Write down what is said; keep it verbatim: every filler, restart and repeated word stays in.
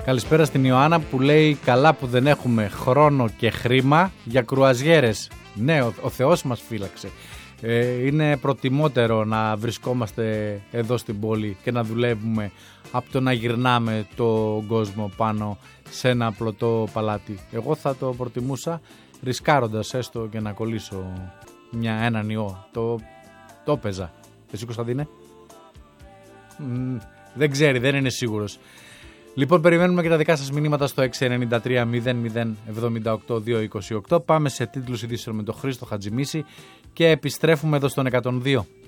Καλησπέρα στην Ιωάννα που λέει καλά που δεν έχουμε χρόνο και χρήμα για κρουαζιέρες. Ναι, ο, ο Θεός μας φύλαξε. Ε, είναι προτιμότερο να βρισκόμαστε εδώ στην πόλη και να δουλεύουμε από το να γυρνάμε τον κόσμο πάνω σε ένα πλωτό παλάτι. Εγώ θα το προτιμούσα ρισκάροντας έστω και να κολλήσω μια, έναν ιό. Το, το έπαιζα. Εσύ Κωνσταντίνε? Μ, δεν ξέρει, δεν είναι σίγουρος. Λοιπόν, περιμένουμε και τα δικά σας μηνύματα στο έξι εννιά τρία μηδέν μηδέν εβδομήντα οκτώ διακόσια είκοσι οκτώ. Πάμε σε τίτλους ειδήσεων με τον Χρήστο Χατζημίση και επιστρέφουμε εδώ στον εκατόν δύο.